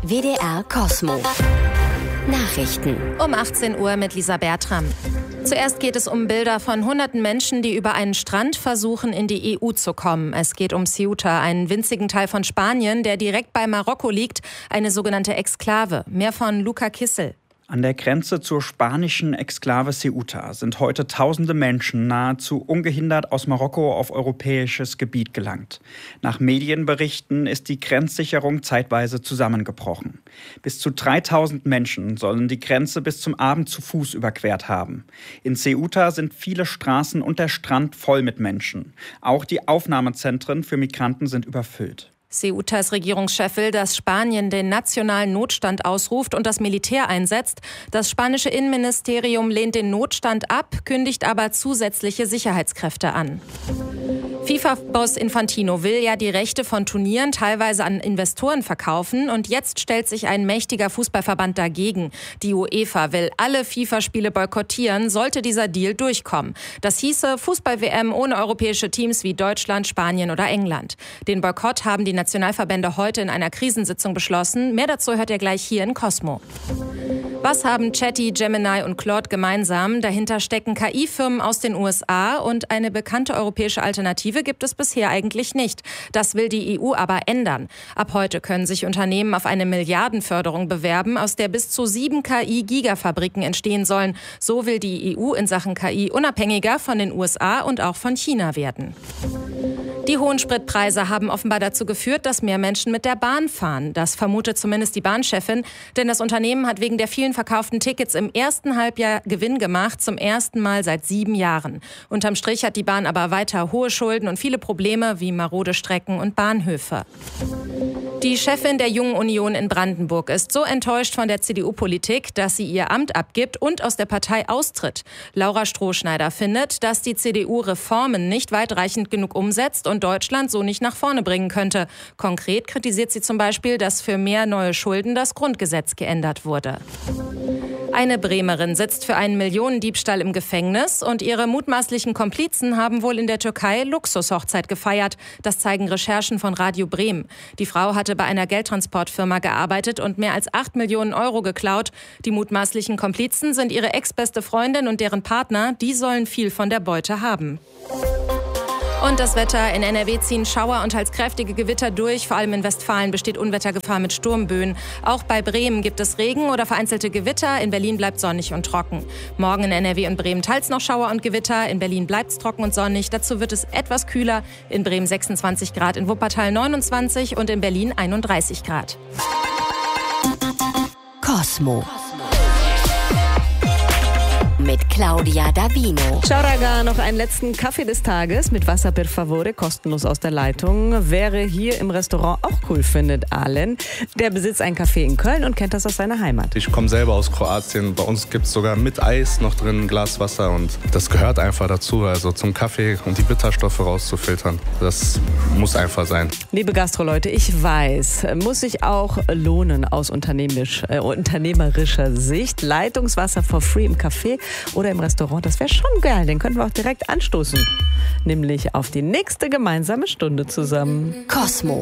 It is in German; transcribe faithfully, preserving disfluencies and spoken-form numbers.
W D R Kosmo. Nachrichten. Um achtzehn Uhr mit Lisa Bertram. Zuerst geht es um Bilder von hunderten Menschen, die über einen Strand versuchen, in die E U zu kommen. Es geht um Ceuta, einen winzigen Teil von Spanien, der direkt bei Marokko liegt, eine sogenannte Exklave. Mehr von Luca Kissel. An der Grenze zur spanischen Exklave Ceuta sind heute tausende Menschen nahezu ungehindert aus Marokko auf europäisches Gebiet gelangt. Nach Medienberichten ist die Grenzsicherung zeitweise zusammengebrochen. Bis zu dreitausend Menschen sollen die Grenze bis zum Abend zu Fuß überquert haben. In Ceuta sind viele Straßen und der Strand voll mit Menschen. Auch die Aufnahmezentren für Migranten sind überfüllt. Ceutas Regierungschef will, dass Spanien den nationalen Notstand ausruft und das Militär einsetzt. Das spanische Innenministerium lehnt den Notstand ab, kündigt aber zusätzliche Sicherheitskräfte an. FIFA-Boss Infantino will ja die Rechte von Turnieren teilweise an Investoren verkaufen und jetzt stellt sich ein mächtiger Fußballverband dagegen. Die UEFA will alle FIFA-Spiele boykottieren, sollte dieser Deal durchkommen. Das hieße Fußball-W M ohne europäische Teams wie Deutschland, Spanien oder England. Den Boykott haben die Nationalverbände heute in einer Krisensitzung beschlossen. Mehr dazu hört ihr gleich hier in Kosmo. Was haben Chatty, Gemini und Claude gemeinsam? Dahinter stecken K I-Firmen aus den U S A und eine bekannte europäische Alternative gibt es bisher eigentlich nicht. Das will die E U aber ändern. Ab heute können sich Unternehmen auf eine Milliardenförderung bewerben, aus der bis zu sieben K I-Gigafabriken entstehen sollen. So will die E U in Sachen K I unabhängiger von den U S A und auch von China werden. Die hohen Spritpreise haben offenbar dazu geführt, dass mehr Menschen mit der Bahn fahren. Das vermutet zumindest die Bahnchefin, denn das Unternehmen hat wegen der vielen verkauften Tickets im ersten Halbjahr Gewinn gemacht, zum ersten Mal seit sieben Jahren. Unterm Strich hat die Bahn aber weiter hohe Schulden und viele Probleme wie marode Strecken und Bahnhöfe. Die Chefin der Jungen Union in Brandenburg ist so enttäuscht von der C D U-Politik, dass sie ihr Amt abgibt und aus der Partei austritt. Laura Strohschneider findet, dass die C D U Reformen nicht weitreichend genug umsetzt und Deutschland so nicht nach vorne bringen könnte. Konkret kritisiert sie zum Beispiel, dass für mehr neue Schulden das Grundgesetz geändert wurde. Eine Bremerin sitzt für einen Millionendiebstahl im Gefängnis und ihre mutmaßlichen Komplizen haben wohl in der Türkei Luxushochzeit gefeiert. Das zeigen Recherchen von Radio Bremen. Die Frau hatte bei einer Geldtransportfirma gearbeitet und mehr als acht Millionen Euro geklaut. Die mutmaßlichen Komplizen sind ihre ex-beste Freundin und deren Partner. Die sollen viel von der Beute haben. Und das Wetter. In N R W ziehen Schauer und teils kräftige Gewitter durch. Vor allem in Westfalen besteht Unwettergefahr mit Sturmböen. Auch bei Bremen gibt es Regen oder vereinzelte Gewitter. In Berlin bleibt sonnig und trocken. Morgen in N R W und Bremen teils noch Schauer und Gewitter. In Berlin bleibt es trocken und sonnig. Dazu wird es etwas kühler. In Bremen sechsundzwanzig Grad, in Wuppertal neunundzwanzig und in Berlin einunddreißig Grad. Kosmo. Mit Claudia Davino. Ciao raga, noch einen letzten Kaffee des Tages mit Wasser per favore, kostenlos aus der Leitung. Wäre hier im Restaurant auch cool, findet Alen. Der besitzt ein Café in Köln und kennt das aus seiner Heimat. Ich komme selber aus Kroatien. Bei uns gibt es sogar mit Eis noch drin ein Glas Wasser und das gehört einfach dazu, also zum Kaffee und die Bitterstoffe rauszufiltern. Das muss einfach sein. Liebe Gastroleute, ich weiß, muss sich auch lohnen aus unternehmerisch, äh, unternehmerischer Sicht. Leitungswasser for free im Café oder im Restaurant, das wäre schon geil. Den könnten wir auch direkt anstoßen. Nämlich auf die nächste gemeinsame Stunde zusammen. Kosmo.